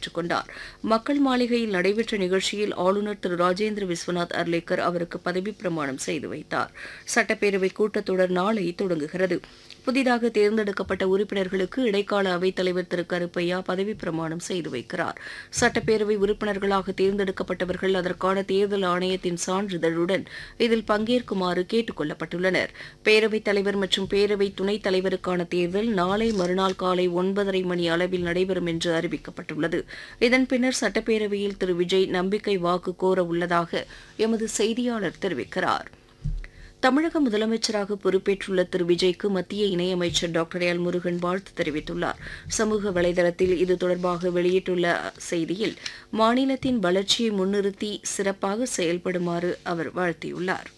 பொறுப்பேற்றுக் கொண்டார். மக்கள் மாளிகையில் நடைபெற்ற நிகழ்ச்சியில் ஆளுநர் திரு ராஜேந்திர விஸ்வநாத் அர்லேக்கர் அவருக்கு பதவிப் பிரமாணம் செய்து வைத்தார். சட்டப்பேரவை கூட்டத்தொடர் நாளை தொடங்குகிறது. புதிதாக தேர்ந்தெடுக்கப்பட்ட உறுப்பினர்களுக்கு இடைக்கால அவைத்தலைவர் திரு கருப்பையா பதவிப் பிரமாணம் செய்து வைக்கிறார். சட்டப்பேரவை உறுப்பினர்களாக தேர்ந்தெடுக்கப்பட்டவர்கள் அதற்கான தேர்தல் ஆணையத்தின் சான்றிதழுடன் இதில் பங்கேற்குமாறு கேட்டுக் கொள்ளப்பட்டுள்ளனர். பேரவைத் தலைவர் மற்றும் பேரவை துணைத் தலைவருக்கான தேர்தல் நாளை மறுநாள் காலை 9:30 மணி அளவில் நடைபெறும் என்று அறிவிக்கப்பட்டுள்ளது. இதன் பின்னர் சட்டப்பேரவையில் திரு விஜய் நம்பிக்கை வாக்கு கோர உள்ளதாக எமது செய்தியாளர் தெரிவிக்கிறார். தமிழக முதலமைச்சராக பொறுப்பேற்றுள்ள திரு விஜய்க்கு மத்திய இணையமைச்சர் டாக்டர் எல் முருகன் வாழ்த்து தெரிவித்துள்ளார். சமூக வலைதளத்தில் இது தொடர்பாக வெளியிட்டுள்ள செய்தியில் மாநிலத்தின் வளர்ச்சியை முன்னிறுத்தி சிறப்பாக செயல்படுமாறு அவர் வாழ்த்தியுள்ளார்.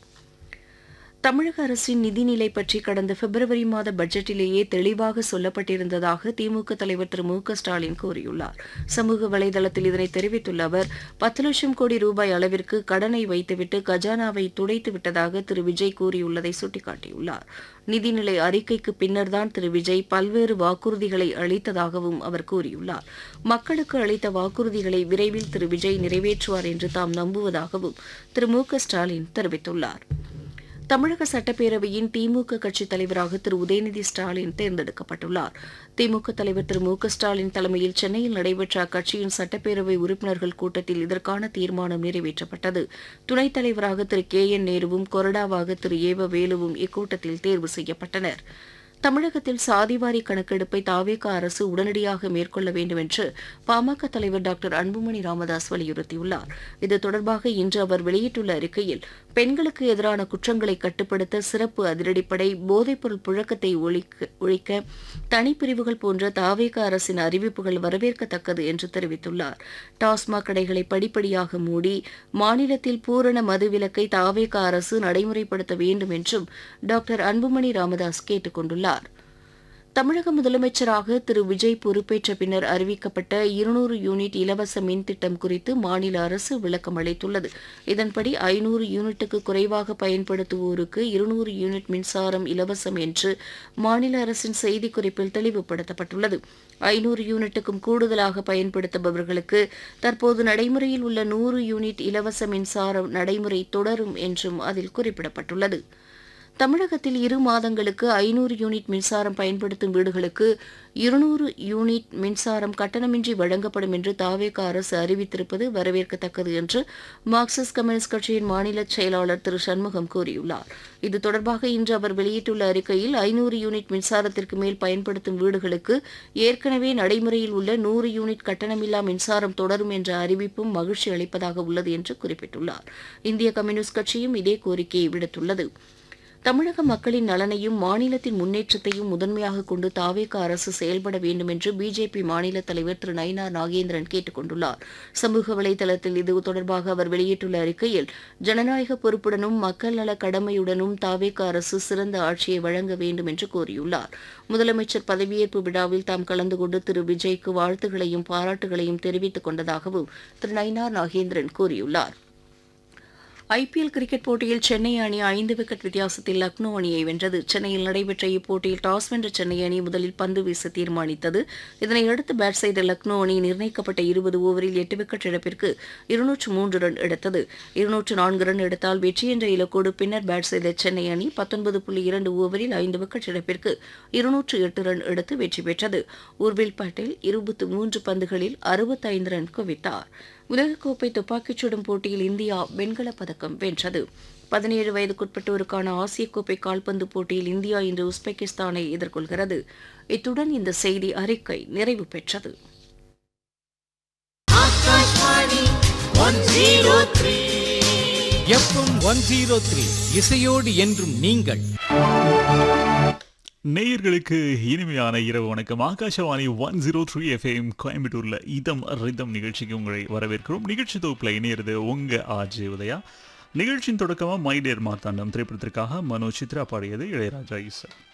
தமிழக அரசின் நிதிநிலை பற்றி கடந்த பிப்ரவரி மாத பட்ஜெட்டிலேயே தெளிவாக சொல்லப்பட்டிருந்ததாக திமுக தலைவர் திரு மு.க.ஸ்டாலின் கூறியுள்ளார். சமூக வலைதளத்தில் இதனை தெரிவித்துள்ள அவர் 10 லட்சம் கோடி ரூபாய் அளவிற்கு கடனை வைத்துவிட்டு கஜானாவை துடைத்து விட்டதாக திரு விஜய் கூறியுள்ளதை சுட்டிக்காட்டியுள்ளார். நிதிநிலை அறிக்கைக்கு பின்னர்தான் திரு விஜய் பல்வேறு வாக்குறுதிகளை அளித்ததாகவும் அவர் கூறியுள்ளார். மக்களுக்கு அளித்த வாக்குறுதிகளை விரைவில் திரு விஜய் நிறைவேற்றுவார் என்று தாம் நம்புவதாகவும் திரு மு.க.ஸ்டாலின் தெரிவித்துள்ளார். தமிழக சட்டப்பேரவையின் திமுக கட்சித் தலைவராக திரு உதயநிதி ஸ்டாலின் தேர்ந்தெடுக்கப்பட்டுள்ளார். திமுக தலைவர் திரு மு.க.ஸ்டாலின் தலைமையில் சென்னையில் நடைபெற்ற அக்கட்சியின் சட்டப்பேரவை உறுப்பினர்கள் கூட்டத்தில் இதற்கான தீர்மானம் நிறைவேற்றப்பட்டது. துணைத் தலைவராக திரு கே.என். நேருவும் கொறடாவாக திரு ஏவ வேலுவும் இக்கூட்டத்தில் தேர்வு செய்யப்பட்டனர். தமிழகத்தில் சாதிவாரி கணக்கெடுப்பை தாவேகா அரசு உடனடியாக மேற்கொள்ள வேண்டும் என்று பாமக தலைவர் டாக்டர் அன்புமணி ராமதாஸ் வலியுறுத்தியுள்ளார். இது தொடர்பாக இன்று அவர் வெளியிட்டுள்ள அறிக்கையில் பெண்களுக்கு எதிரான குற்றங்களை கட்டுப்படுத்த சிறப்பு அதிரடிப்படை, போதைப்பொருள் புழக்கத்தை ஒழிக்க தனிப்பிரிவுகள் போன்ற தாவேகா அரசின் அறிவிப்புகள் வரவேற்கத்தக்கது என்று தெரிவித்துள்ளார். டாஸ்மாக் கடைகளை படிப்படியாக மூடி மாநிலத்தில் பூரண மதுவிலக்கை தாவேகா அரசு நடைமுறைப்படுத்த வேண்டும் என்றும் டாக்டர் அன்புமணி ராமதாஸ் கேட்டுக் கொண்டுள்ளார். தமிழக முதலமைச்சராக திரு விஜய் பொறுப்பேற்ற பின்னர் அறிவிக்கப்பட்ட 200 யூனிட் இலவச மின் திட்டம் குறித்து மாநில அரசு விளக்கம் அளித்துள்ளது. இதன்படி 500 யூனிட்டுக்கு குறைவாக பயன்படுத்துவோருக்கு 200 யூனிட் மின்சாரம் இலவசம் என்று மாநில அரசின் செய்திக்குறிப்பில் தெளிவுபடுத்தப்பட்டுள்ளது. 500 யூனிட்டுக்கும் கூடுதலாக பயன்படுத்துபவர்களுக்கு தற்போது நடைமுறையில் உள்ள 100 யூனிட் இலவச மின்சாரம் நடைமுறை தொடரும் என்றும் அதில் குறிப்பிடப்பட்டுள்ளது. தமிழகத்தில் 2 மாதங்களுக்கு 500 யூனிட் மின்சாரம் பயன்படுத்தும் வீடுகளுக்கு 200 யூனிட் மின்சாரம் கட்டணமின்றி வழங்கப்படும் என்று தாவேகா அரசு அறிவித்திருப்பது வரவேற்கத்தக்கது என்று மார்க்சிஸ்ட் கம்யூனிஸ்ட் கட்சியின் மாநில செயலாளர் திரு சண்முகம் கூறியுள்ளார். இது தொடர்பாக இன்று அவர் வெளியிட்டுள்ள அறிக்கையில் 500 யூனிட் மின்சாரத்திற்கு மேல் பயன்படுத்தும் வீடுகளுக்கு ஏற்கனவே நடைமுறையில் உள்ள 100 யூனிட் கட்டணமில்லா மின்சாரம் தொடரும் என்ற அறிவிப்பும் மகிழ்ச்சி அளிப்பதாக உள்ளது என்று குறிப்பிட்டுள்ளார். இந்திய கம்யூனிஸ்ட் கட்சியும் இதே கோரிக்கையை விடுத்துள்ளது. தமிழக மக்களின் நலனையும் மாநிலத்தின் முன்னேற்றத்தையும் முதன்மையாக கொண்டு தாவேகா அரசு செயல்பட வேண்டும் என்று பிஜேபி மாநில தலைவர் திரு நயினார் நாகேந்திரன் கேட்டுக் கொண்டுள்ளார். சமூக வலைதளத்தில் இது தொடர்பாக அவர் வெளியிட்டுள்ள அறிக்கையில் ஜனநாயக பொறுப்புடனும் மக்கள் நல கடமையுடனும் தாவேகா அரசு சிறந்த ஆட்சியை வழங்க வேண்டும் என்று கோரியுள்ளார். முதலமைச்சர் பதவியேற்பு விழாவில் தாம் கலந்து கொண்டு திரு விஜய்க்கு வாழ்த்துகளையும் பாராட்டுகளையும் தெரிவித்துக் கொண்டதாகவும் திரு நயினார் நாகேந்திரன் கூறியுள்ளார். ஐபிஎல் கிரிக்கெட் போட்டியில் சென்னை அணி 5 விக்கெட் வித்தியாசத்தில் லக்னோ அணியை வென்றது. சென்னையில் நடைபெற்ற இப்போட்டியில் டாஸ் வென்ற சென்னை அணி முதலில் பந்து வீச தீர்மானித்தது. இதனையடுத்து பேட் செய்த லக்னோ அணி நிர்ணயிக்கப்பட்ட 20 ஓவரில் 8 விக்கெட் இழப்பிற்கு 203 ரன் எடுத்தது. 204 ரன் எடுத்தால் வெற்றி என்ற இலக்கோடு பின்னர் பேட் செய்த சென்னை அணி 19.2 ஓவரில் 5 விக்கெட் இழப்பிற்கு 208 ரன் எடுத்து வெற்றி பெற்றது. உர்வில் பட்டேல் 23 பந்துகளில் 65 ரன் குவித்தார். உலகக்கோப்பை துப்பாக்கிச் சுடும் போட்டியில் இந்தியா வெண்கலப் பதக்கம் வென்றது. 17 வயதுக்குட்பட்டோருக்கான ஆசிய கோப்பை கால்பந்து போட்டியில் இந்தியா இன்று உஸ்பெகிஸ்தானை எதிர்கொள்கிறது. இத்துடன் இந்த செய்தி அறிக்கை நிறைவு பெற்றது. எஃப்எம் 103 இசையோடு என்றும் நீங்கள். நேயர்களுக்கு இனிமையான இரவு வணக்கம். ஆகாஷவாணி 103 FM கோயம்புத்தூர்ல இதம் ரிதம் நிகழ்ச்சிக்கு உங்களை வரவேற்கிறோம். நிகழ்ச்சி தொகுப்புல இணையிறது உங்க ஆர்ஜே உதயா. நிகழ்ச்சியின் தொடக்கமா மை டியர் மார்த்தாண்டம் திரைப்படத்திற்காக மனோ சித்ரா பாடியது இளையராஜா இசை.